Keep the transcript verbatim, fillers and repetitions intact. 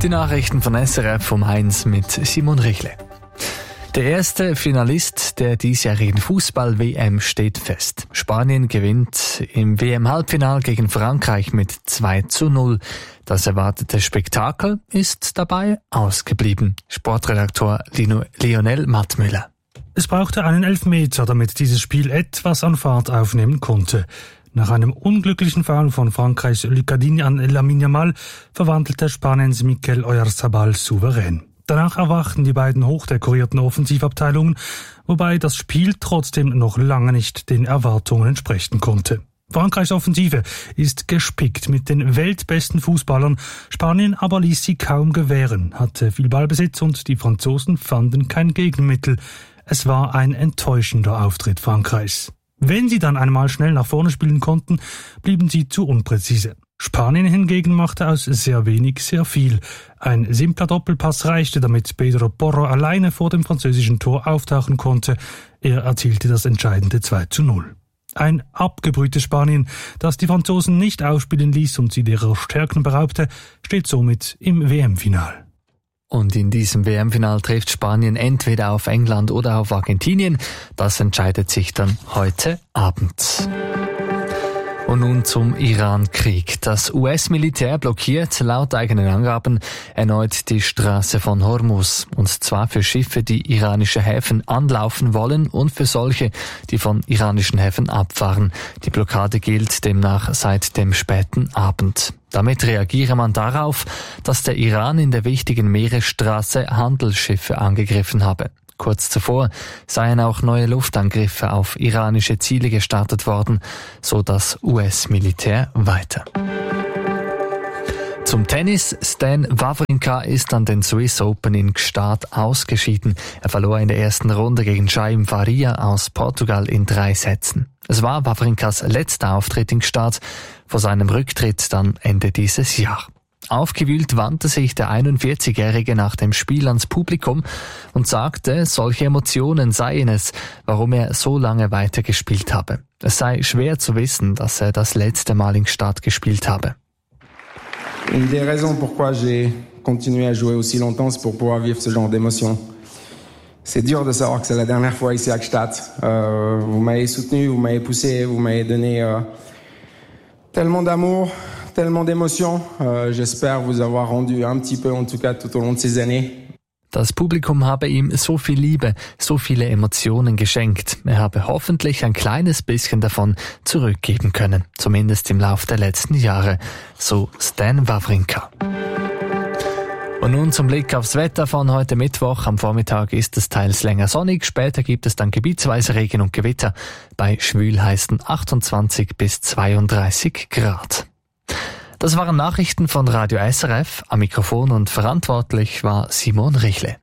Die Nachrichten von S R F vom Heinz mit Simon Richle. Der erste Finalist der diesjährigen Fußball-W M steht fest. Spanien gewinnt im W M-Halbfinale gegen Frankreich mit zwei zu null. Das erwartete Spektakel ist dabei ausgeblieben. Sportredaktor Lino, Lionel Mattmüller. Es brauchte einen Elfmeter, damit dieses Spiel etwas an Fahrt aufnehmen konnte. Nach einem unglücklichen Foul von Frankreichs Lucadini an Lamine Yamal verwandelte Spaniens Mikel Oyarzabal souverän. Danach erwachten die beiden hochdekorierten Offensivabteilungen, wobei das Spiel trotzdem noch lange nicht den Erwartungen entsprechen konnte. Frankreichs Offensive ist gespickt mit den weltbesten Fußballern, Spanien aber ließ sie kaum gewähren, hatte viel Ballbesitz und die Franzosen fanden kein Gegenmittel. Es war ein enttäuschender Auftritt Frankreichs. Wenn sie dann einmal schnell nach vorne spielen konnten, blieben sie zu unpräzise. Spanien hingegen machte aus sehr wenig sehr viel. Ein simpler Doppelpass reichte, damit Pedro Porro alleine vor dem französischen Tor auftauchen konnte. Er erzielte das entscheidende zwei zu null. Ein abgebrühtes Spanien, das die Franzosen nicht aufspielen ließ und sie ihrer Stärken beraubte, steht somit im W M-Final. Und in diesem W M-Final trifft Spanien entweder auf England oder auf Argentinien. Das entscheidet sich dann heute Abend. Und nun zum Iran-Krieg. Das U S-Militär blockiert laut eigenen Angaben erneut die Straße von Hormuz. Und zwar für Schiffe, die iranische Häfen anlaufen wollen und für solche, die von iranischen Häfen abfahren. Die Blockade gilt demnach seit dem späten Abend. Damit reagiere man darauf, dass der Iran in der wichtigen Meeresstraße Handelsschiffe angegriffen habe. Kurz zuvor seien auch neue Luftangriffe auf iranische Ziele gestartet worden, so das U S-Militär weiter. Zum Tennis. Stan Wawrinka ist an den Swiss Open in Gstaad ausgeschieden. Er verlor in der ersten Runde gegen Jaime Faria aus Portugal in drei Sätzen. Es war Wawrinkas letzter Auftritt in Gstaad vor seinem Rücktritt dann Ende dieses Jahr. Aufgewühlt wandte sich der einundvierzigjährige nach dem Spiel ans Publikum und sagte, solche Emotionen seien es, warum er so lange weitergespielt habe. Es sei schwer zu wissen, dass er das letzte Mal in Gstaad gespielt habe. Une des raisons pourquoi j'ai continué à jouer aussi longtemps, c'est pour pouvoir vivre ce genre d'émotions. C'est dur de savoir que c'est la dernière fois ici à Gstaad. Euh, vous m'avez soutenu, vous m'avez poussé, vous m'avez donné euh, tellement d'amour, tellement d'émotions. Euh, j'espère vous avoir rendu un petit peu, en tout cas tout au long de ces années. Das Publikum habe ihm so viel Liebe, so viele Emotionen geschenkt. Er habe hoffentlich ein kleines bisschen davon zurückgeben können, zumindest im Lauf der letzten Jahre, so Stan Wawrinka. Und nun zum Blick aufs Wetter von heute Mittwoch. Am Vormittag ist es teils länger sonnig, später gibt es dann gebietsweise Regen und Gewitter bei schwülheißen achtundzwanzig bis zweiunddreißig Grad. Das waren Nachrichten von Radio S R F. Am Mikrofon und verantwortlich war Simon Richle.